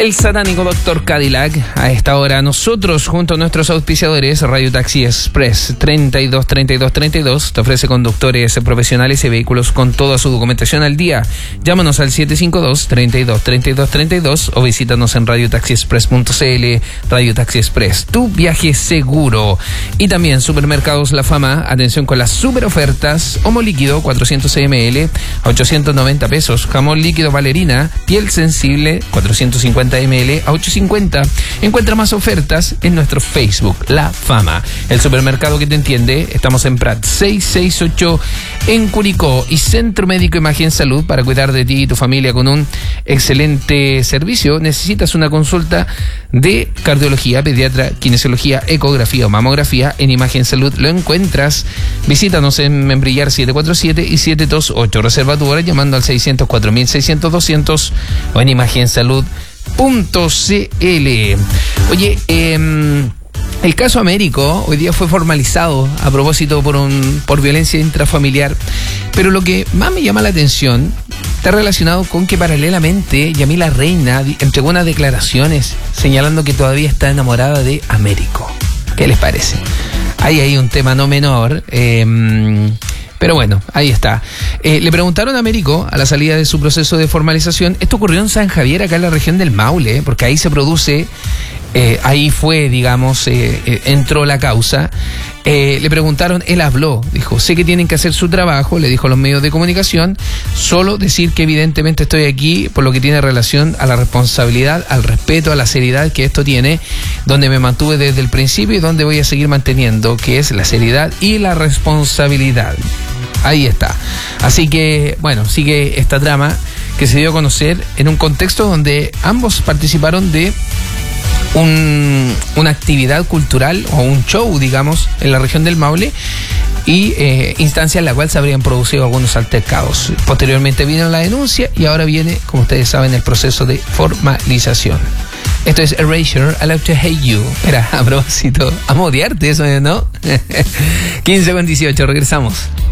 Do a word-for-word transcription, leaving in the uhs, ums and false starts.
El satánico doctor Cadillac. A esta hora nosotros, junto a nuestros auspiciadores, Radio Taxi Express treinta y dos treinta y dos treinta y dos, te ofrece conductores profesionales y vehículos con toda su documentación al día. Llámanos al siete cinco dos, treinta y dos treinta y dos treinta y dos o visítanos en radio taxi express punto c l. Radio Taxi Express, tu viaje seguro. Y también Supermercados La Fama, atención con las super ofertas. Homo líquido cuatrocientos mililitros a ochocientos noventa pesos. Jamón líquido Valerina, piel sensible cuatrocientos cincuenta mililitros a ochocientos cincuenta. Encuentra más ofertas en nuestro Facebook, La Fama. El supermercado que te entiende. Estamos en Prat seiscientos sesenta y ocho en Curicó. Y Centro Médico Imagen Salud, para cuidar de ti y tu familia con un excelente servicio. Necesitas una consulta de cardiología, pediatra, kinesiología, ecografía o mamografía. En Imagen Salud lo encuentras. Visítanos en Membrillar setecientos cuarenta y siete y setecientos veintiocho. Reserva tu hora llamando al seiscientos cuatro mil seiscientos doscientos o en imagen salud punto c l. Oye, eh, el caso Américo hoy día fue formalizado a propósito por un por violencia intrafamiliar, pero lo que más me llama la atención está relacionado con que paralelamente Yamila Reina entregó unas declaraciones señalando que todavía está enamorada de Américo. ¿Qué les parece? Ahí hay un tema no menor. Eh, Pero bueno, ahí está. Eh, le preguntaron a Américo a la salida de su proceso de formalización. Esto ocurrió en San Javier, acá en la región del Maule, porque ahí se produce, eh, ahí fue, digamos, eh, eh, entró la causa. Eh, le preguntaron, él habló, dijo, sé que tienen que hacer su trabajo, le dijo a los medios de comunicación, solo decir que evidentemente estoy aquí por lo que tiene relación a la responsabilidad, al respeto, a la seriedad que esto tiene, donde me mantuve desde el principio y donde voy a seguir manteniendo, que es la seriedad y la responsabilidad. Ahí está. Así que, bueno, sigue esta trama que se dio a conocer en un contexto donde ambos participaron de un, una actividad cultural o un show, digamos, en la región del Maule y eh, instancia en la cual se habrían producido algunos altercados. Posteriormente vino la denuncia y ahora viene, como ustedes saben, el proceso de formalización. Esto es Erasure, I Love to Hate You. Era a propósito, amo odiarte, eso, ¿no? quince con dieciocho, regresamos.